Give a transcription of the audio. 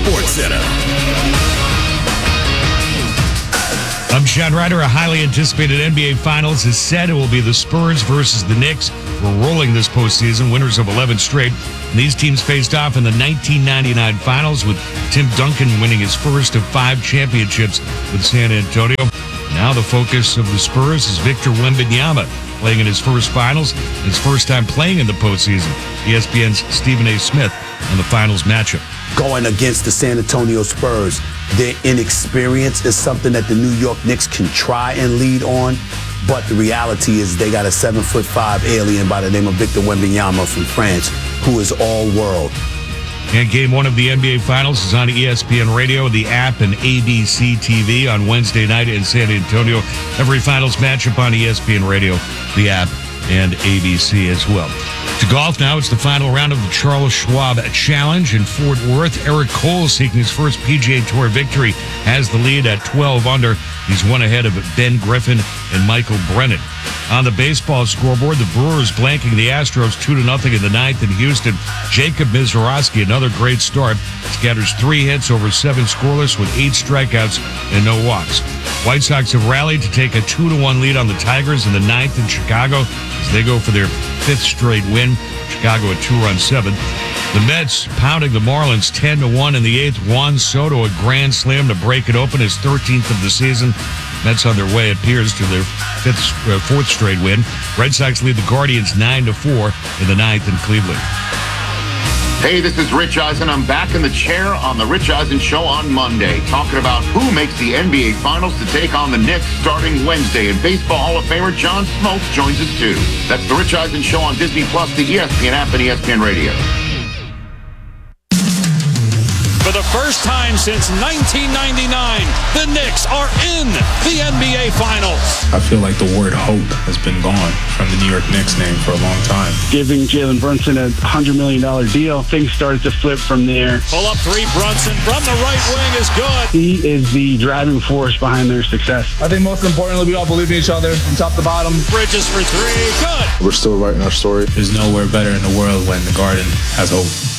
SportsCenter. I'm Sean Ryder. A highly anticipated NBA Finals is set. It will be the Spurs versus the Knicks. We're rolling this postseason, winners of 11 straight. And these teams faced off in the 1999 Finals, with Tim Duncan winning his first of 5 championships with San Antonio. Now the focus of the Spurs is Victor Wembanyama, playing in his first Finals, his first time playing in the postseason. ESPN's Stephen A. Smith on the Finals matchup. Going against the San Antonio Spurs, their inexperience is something that the New York Knicks can try and lead on, but the reality is they got a 7'5" alien by the name of Victor Wembanyama from France, who is all-world. And Game 1 of the NBA Finals is on ESPN Radio, the app, and ABC TV on Wednesday night in San Antonio. Every Finals matchup on ESPN Radio, the app, and ABC as well. To golf now, it's the final round of the Charles Schwab Challenge in Fort Worth. Eric Cole, seeking his first PGA Tour victory, has the lead at 12 under. He's one ahead of Ben Griffin and Michael Brennan. On the baseball scoreboard, the Brewers blanking the Astros 2-0 in the ninth in Houston. Jacob Mizorowski, another great start, scatters 3 hits over 7 scoreless with 8 strikeouts and no walks. White Sox have rallied to take a 2-1 lead on the Tigers in the ninth in Chicago as they go for their 5th straight win. Chicago a 2-run 7th. The Mets pounding the Marlins 10-1 in the 8th. Juan Soto a grand slam to break it open, his 13th of the season. Mets on their way, it appears, to their 4th straight win. Red Sox lead the Guardians 9-4 in the 9th in Cleveland. Hey, this is Rich Eisen. I'm back in the chair on the Rich Eisen Show on Monday, talking about who makes the NBA Finals to take on the Knicks starting Wednesday. And Baseball Hall of Famer John Smoltz joins us too. That's the Rich Eisen Show on Disney+, the ESPN app, and ESPN Radio. For the first time since 1999, the Knicks are in the NBA Finals. I feel like the word hope has been gone from the New York Knicks name for a long time. Giving Jalen Brunson a $100 million deal, things started to flip from there. Pull up 3, Brunson from the right wing is good. He is the driving force behind their success. I think most importantly, we all believe in each other from top to bottom. Bridges for 3, good. We're still writing our story. There's nowhere better in the world when the Garden has hope.